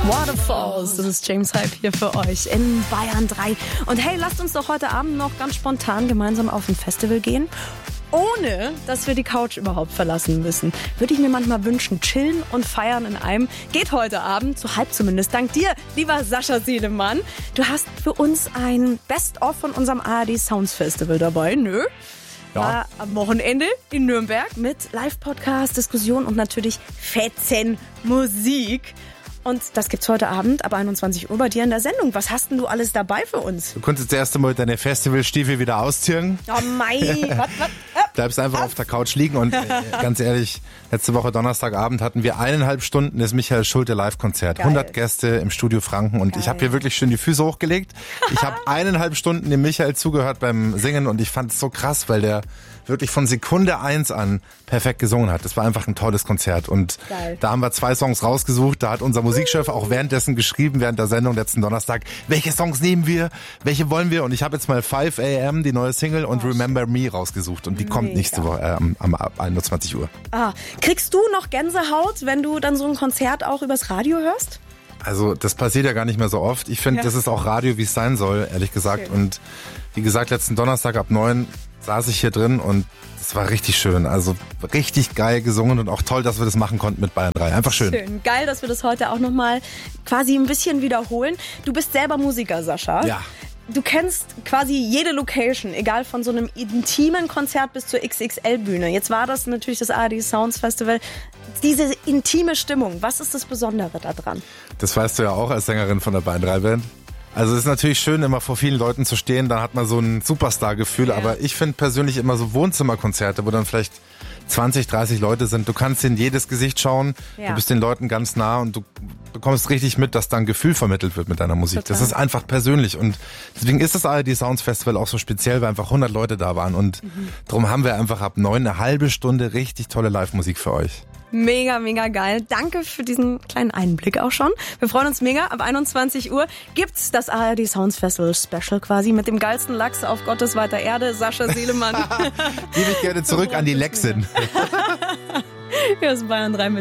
Waterfalls, das ist James Hype hier für euch in Bayern 3. Und hey, lasst uns doch heute Abend noch ganz spontan gemeinsam auf ein Festival gehen. Ohne, dass wir die Couch überhaupt verlassen müssen. Würde ich mir manchmal wünschen, chillen und feiern in einem. Geht heute Abend, so halb zumindest. Dank dir, lieber Sascha Sielemann. Du hast für uns ein Best-of von unserem ARD Sounds Festival dabei, nö? Ja. War am Wochenende in Nürnberg mit Live-Podcast, Diskussion und natürlich fetzen Musik. Und das gibt's heute Abend ab 21 Uhr bei dir in der Sendung. Was hast denn du alles dabei für uns? Du konntest das erste Mal deine Festivalstiefel wieder ausziehen. Oh mei, was? Bleibst einfach auf der Couch liegen und ganz ehrlich, letzte Woche Donnerstagabend hatten wir 1,5 Stunden das Michael Schulte Live-Konzert. 100 Gäste im Studio Franken und ich habe hier wirklich schön die Füße hochgelegt. Ich habe 1,5 Stunden dem Michael zugehört beim Singen und ich fand es so krass, weil der wirklich von Sekunde 1 an perfekt gesungen hat. Das war einfach ein tolles Konzert und da haben wir 2 Songs rausgesucht. Da hat unser Musikchef auch währenddessen geschrieben, während der Sendung letzten Donnerstag, welche Songs nehmen wir, welche wollen wir und ich habe jetzt mal 5 AM, die neue Single und Remember Me rausgesucht und die kommt nächste Woche am 21 Uhr. Kriegst du noch Gänsehaut, wenn du dann so ein Konzert auch übers Radio hörst? Also das passiert ja gar nicht mehr so oft. Ich finde, das ist auch Radio, wie es sein soll, ehrlich gesagt. Schön. Und wie gesagt, letzten Donnerstag ab 9 saß ich hier drin und es war richtig schön. Also richtig geil gesungen und auch toll, dass wir das machen konnten mit Bayern 3. Einfach schön. Schön. Geil, dass wir das heute auch nochmal quasi ein bisschen wiederholen. Du bist selber Musiker, Sascha. Ja. Du kennst quasi jede Location, egal von so einem intimen Konzert bis zur XXL-Bühne. Jetzt war das natürlich das ARD Sounds Festival. Diese intime Stimmung, was ist das Besondere daran? Das weißt du ja auch als Sängerin von der Bayern 3 Band. Also es ist natürlich schön, immer vor vielen Leuten zu stehen, dann hat man so ein Superstar-Gefühl, aber ich finde persönlich immer so Wohnzimmerkonzerte, wo dann vielleicht 20, 30 Leute sind. Du kannst in jedes Gesicht schauen, du bist den Leuten ganz nah und du bekommst richtig mit, dass da ein Gefühl vermittelt wird mit deiner Musik. Total. Das ist einfach persönlich und deswegen ist das ARD Sounds Festival auch so speziell, weil einfach 100 Leute da waren und darum haben wir einfach ab 9 eine halbe Stunde richtig tolle Live-Musik für euch. Mega, mega geil. Danke für diesen kleinen Einblick auch schon. Wir freuen uns mega. Ab 21 Uhr gibt's das ARD Sounds Festival Special quasi mit dem geilsten Lachs auf Gottes weiter Erde, Sascha Sielemann. Gebe ich gerne zurück an die Lexin. Hier ist Bayern 3 mit